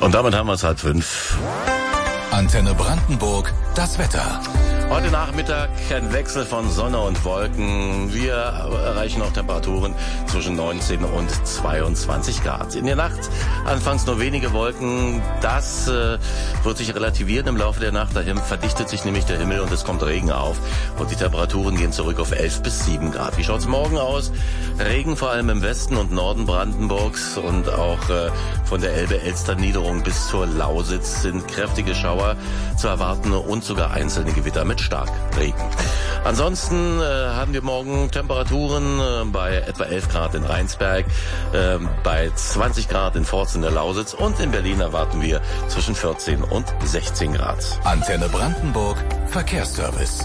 Und damit haben wir es 4:30. Antenne Brandenburg, das Wetter. Heute Nachmittag ein Wechsel von Sonne und Wolken. Wir erreichen auch Temperaturen zwischen 19 und 22 Grad. In der Nacht anfangs nur wenige Wolken. Das wird sich relativieren im Laufe der Nacht. Dahin verdichtet sich nämlich der Himmel und es kommt Regen auf. Und die Temperaturen gehen zurück auf 11 bis 7 Grad. Wie schaut's morgen aus? Regen vor allem im Westen und Norden Brandenburgs und auch von der Elbe-Elster-Niederung bis zur Lausitz sind kräftige Schauer zu erwarten und sogar einzelne Gewitter mit Starkregen. Ansonsten haben wir morgen Temperaturen bei etwa 11 Grad in Rheinsberg, bei 20 Grad in Forst in der Lausitz und in Berlin erwarten wir zwischen 14 und 16 Grad. Antenne Brandenburg, Verkehrsservice.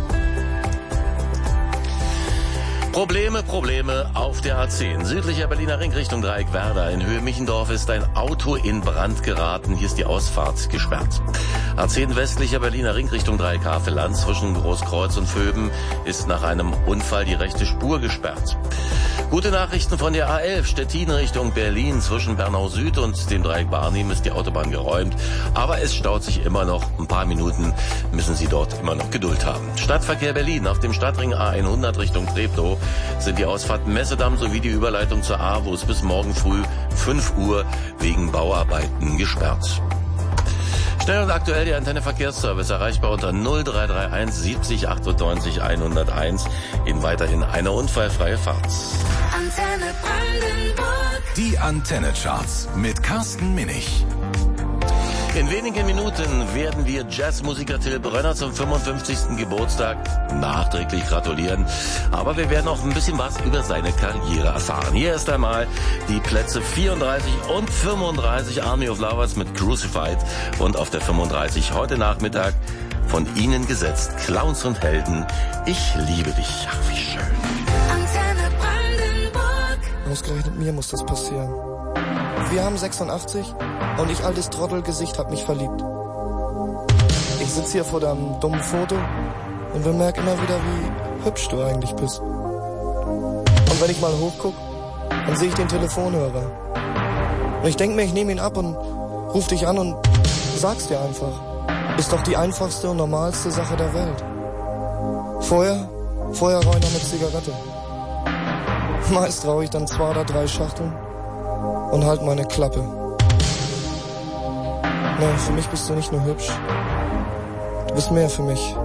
Probleme auf der A10. Südlicher Berliner Ring Richtung Dreieck Werder. In Höhe Michendorf ist ein Auto in Brand geraten. Hier ist die Ausfahrt gesperrt. A10 westlicher Berliner Ring Richtung Dreieck Havelland. Zwischen Großkreuz und Vöben ist nach einem Unfall die rechte Spur gesperrt. Gute Nachrichten von der A11 Stettin Richtung Berlin. Zwischen Bernau Süd und dem Dreieck Barnim ist die Autobahn geräumt. Aber es staut sich immer noch. Ein paar Minuten müssen Sie dort immer noch Geduld haben. Stadtverkehr Berlin. Auf dem Stadtring A100 Richtung Treptow sind die Ausfahrt Messedamm sowie die Überleitung zur AWUS bis morgen früh 5 Uhr wegen Bauarbeiten gesperrt. Schnell und aktuell der Antenne Verkehrsservice erreichbar unter 0331 70 98 101. Ihnen weiterhin eine unfallfreie Fahrt. Antenne Brandenburg. Die Antenne-Charts mit Carsten Minich. In wenigen Minuten werden wir Jazzmusiker Till Brönner zum 55. Geburtstag nachträglich gratulieren. Aber wir werden auch ein bisschen was über seine Karriere erfahren. Hier erst einmal die Plätze 34 und 35 Army of Lovers mit Crucified. Und auf der 35 heute Nachmittag von Ihnen gesetzt Clowns und Helden. Ich liebe dich. Ach, wie schön. Antenne Brandenburg. Ausgerechnet mir muss das passieren. Wir haben 86 und ich, altes Trottelgesicht, hab mich verliebt. Ich sitz hier vor deinem dummen Foto und bemerk immer wieder, wie hübsch du eigentlich bist. Und wenn ich mal hochguck, dann sehe ich den Telefonhörer. Und ich denk mir, ich nehme ihn ab und ruf dich an und sag's dir einfach. Ist doch die einfachste und normalste Sache der Welt. Vorher rauch ich noch eine Zigarette. Meist rauch ich dann 2 oder 3 Schachteln und halt meine Klappe. Nee, für mich bist du nicht nur hübsch. Du bist mehr für mich